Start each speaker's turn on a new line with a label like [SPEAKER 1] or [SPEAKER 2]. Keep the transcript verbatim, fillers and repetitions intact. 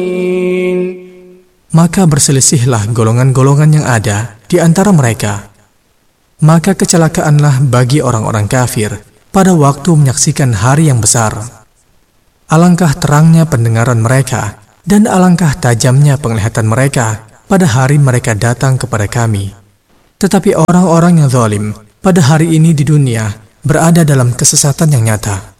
[SPEAKER 1] Maka berselisihlah golongan-golongan yang ada di antara mereka. Maka kecelakaanlah bagi orang-orang kafir pada waktu menyaksikan hari yang besar. Alangkah terangnya pendengaran mereka dan alangkah tajamnya penglihatan mereka pada hari mereka datang kepada kami. Tetapi orang-orang yang zalim pada hari ini di dunia berada dalam kesesatan yang nyata.